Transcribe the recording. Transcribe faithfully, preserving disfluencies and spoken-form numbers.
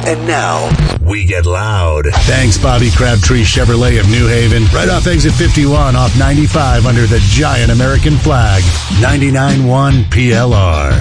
And now, we get loud. Thanks, Bobby Crabtree Chevrolet of New Haven. Right off exit fifty-one off ninety-five under the giant American flag. ninety-nine point one P L R.